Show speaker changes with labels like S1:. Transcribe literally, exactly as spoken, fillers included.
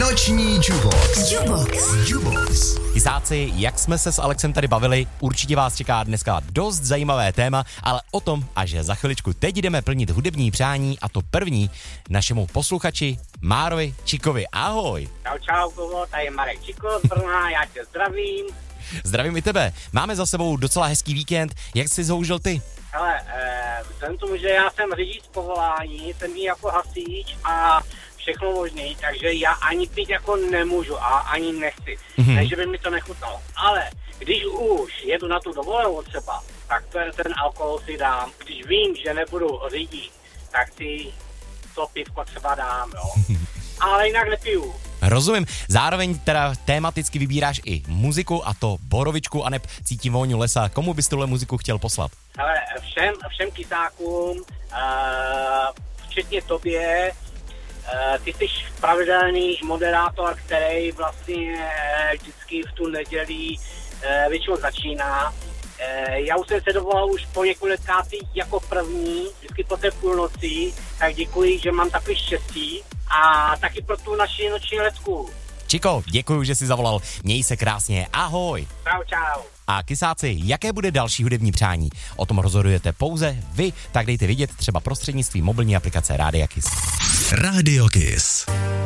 S1: Noční Jubox. Jubox. Jubox.
S2: Kysáci, jak jsme se s Alexem tady bavili, určitě vás čeká dneska dost zajímavé téma, ale o tom až za chviličku. Teď jdeme plnit hudební přání a to první našemu posluchači Márovi Čikovi. Ahoj.
S3: Čau, čau, kovo, tady je Marek Čiko z Brna, já tě zdravím.
S2: Zdravím i tebe. Máme za sebou docela hezký víkend. Jak jsi ho užil ty?
S3: Hele, eh, vzhledem tomu, že já jsem řidič z povolání, jsem jí jako hasič a všechno možný, takže já ani pít jako nemůžu a ani nechci. Mm-hmm. Ne, že by mi to nechutnalo. Ale když už jedu na tu dovolenou třeba, tak ten, ten alkohol si dám. Když vím, že nebudu řídit, tak si to pivko třeba dám, jo. Ale jinak nepiju.
S2: Rozumím. Zároveň teda tematicky vybíráš i muziku, a to borovičku, aneb Cítím vůni lesa. Komu bys tuhle muziku chtěl poslat?
S3: Hele, všem, všem kysákům, uh, včetně tobě, uh, ty jsi pravidelný moderátor, který vlastně vždycky v tu neděli uh, většinou začíná. Uh, já už jsem se dovolal už po několikátý jako první, vždycky po té půlnoci, tak děkuji, že mám takový štěstí. A taky pro tu naši noční letku.
S2: Čiko, děkuji, že jsi zavolal. Měj se krásně. Ahoj.
S3: Čau, čau.
S2: A kysáci, jaké bude další hudební přání? O tom rozhodujete pouze vy, tak dejte vědět třeba prostřednictvím mobilní aplikace Rádia Kiss.
S1: Radio Kiss.